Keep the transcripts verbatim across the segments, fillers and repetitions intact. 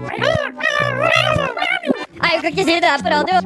Nei, jeg kan ikke si det her på radio.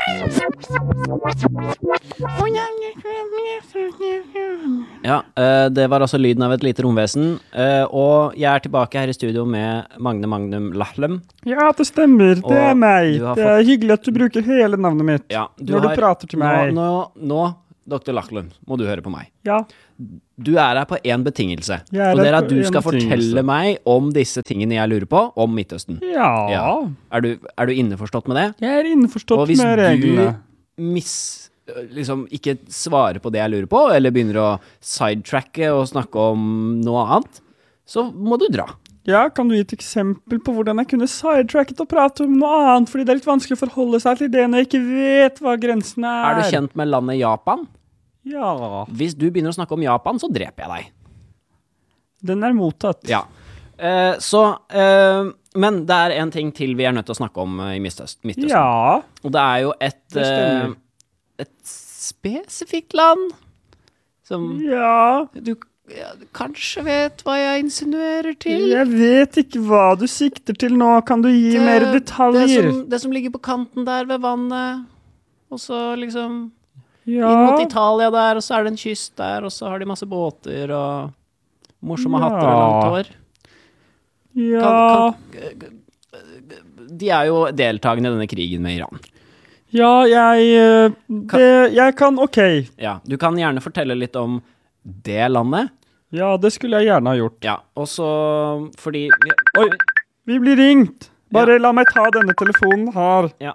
Ja, eh, det var altså lyden av et lite romvesen, eh, og jeg er tilbake her i studio med Magne Magnum Lahlum. Ja, det stemmer. Og Det er meg. du har Det er hyggelig at du bruker hele navnet mitt Ja, du når har, du prater til meg. Nå, nå, nå, doktor Lahlum, må du høre på meg. Ja. Du er her på en betingelse, Jeg er og det er her at på du en skal betingelse. fortelle meg om disse tingene jeg lurer på, om Midtøsten. Ja. Ja. Er du, er du innforstått med det? Jeg er innforstått Og hvis med reglene. du miss, liksom ikke svarer på det jeg lurer på, eller begynner å sidetracke og snakke om noe annet, så må du dra. Ja, kan du gi et eksempel på hvordan jeg kunne sidetracket og prate om noe annet, fordi det er litt vanskelig å forholde seg til det når jeg ikke vet hva grensene er. Er du kjent med landet Japan? Ja. Hvis du begynner å snakke om Japan, så dreper jeg deg. Den er mottatt. Ja. Eh, så, eh, men det er en ting til vi er nødt til å snakke om eh, i Midtøst- Midtøsten. Ja. Og det er jo et, Det stemmer. eh, et spesifikt land som Ja. du, ja, du kanskje vet hva jeg insinuerer til. Jeg vet ikke hva du sikter til nå. Kan du gi mer Det- detaljer? Det som, det som ligger på kanten der ved vannet, og så liksom Ja. inn mot Italia der, og så er det en kyst der, og så har de masse båter og morsomme Ja. hatter og langt hår. Ja. Kan, kan, de er jo deltakende i denne krigen med Iran. Ja, jeg eh, det, Jeg kan OK. Ja, du kan gjerne fortelle litt om det landet. Ja, det skulle jeg gjerne ha gjort. Ja, og så fordi vi, Oi, vi blir ringt. Bare la meg ta denne telefonen her. Ja.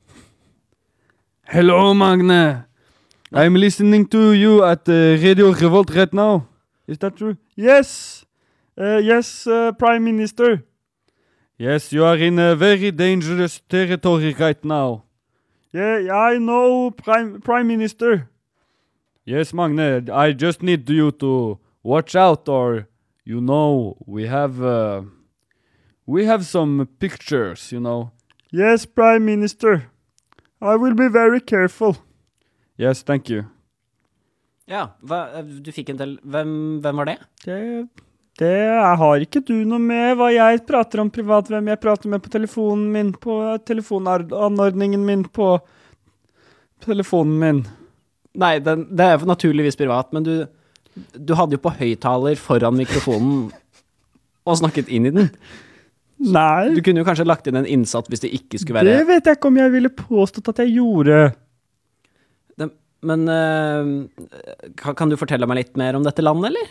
Hello, Magne. I'm listening to you at uh, Radio Revolt right now. Is that true? Yes. Uh, yes, uh, Prime Minister. Yes, you are in a very dangerous territory right now. Yeah, I know, Prime, Prime Minister. Yes, Magne, I just need you to watch out, or, you know, we have, uh, we have some pictures, you know. Yes, Prime Minister. I will be very careful. Yes, thank you. Ja, hva, du fikk en til. Hvem, hvem var det? Det, det har ikke du noe med hva jeg prater om privat, hvem jeg prater med på telefonen min, på telefonanordningen min, på telefonen min. Nei, den, det er naturligvis privat, men du, du hadde jo på høyttaler foran mikrofonen og snakket inn i den. Nei, Du kunne jo kanskje lagt inn en innsatt hvis det ikke skulle være... det vet jeg ikke om jeg ville påstått at jeg gjorde. Det, men øh, kan, kan du fortelle meg litt mer om dette landet, eller?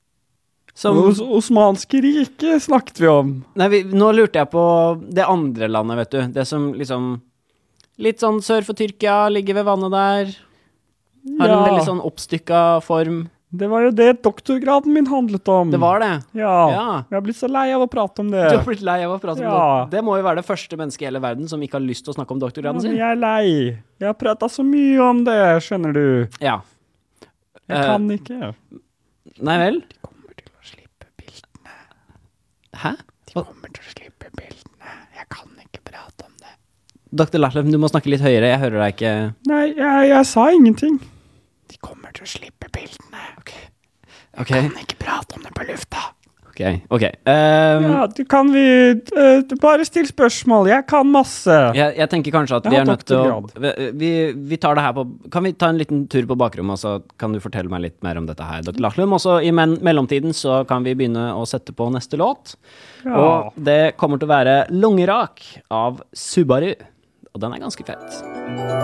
Som, Os Osmanske rike snakket vi om. nei, vi, nå lurte jeg på det andre landet, vet du. Det som liksom... Litt sånn sør for Tyrkia, ligger ved vannet der. Har en Ja. veldig sånn oppstykka form. Det var jo det doktorgraden min handlet om. Det var det. Ja. Ja. Jeg har blitt så lei av å prate om det. Du har blitt lei av å prate om Ja. det. Det må jo være det første mennesket i hele verden som ikke har lyst til å snakke om Ja, doktorgraden men sin. jeg er lei. Jeg har pratet så mye om det, skjønner du. Ja. Jeg Eh, kan ikke. Nei vel? De kommer til å slippe bildene. Hæ? De kommer til å slippe bildene. Jeg kan ikke prate om det. doktor Lahlum, du må snakke litt høyere. Jeg hører deg ikke. Nei, jeg, jeg sa ingenting. De kommer til å slippe bildene. Ok. Jeg kan ikke prate om det på lufta. Ok, ok. Um, Ja, du kan vi... eh, du bare still spørsmål. Jeg kan masse. jeg, jeg tenker kanskje at Jeg vi har er nødt til å... doktorgrad. Vi, vi tar det her på... Kan vi ta en liten tur på bakrommet, og så kan du fortelle meg litt mer om dette her, doktor Lahlum? Og så i men mellomtiden så kan vi begynne å sette på neste låt. Ja. Og det kommer til å være Lungerak av Subaru. Og den er ganske fett.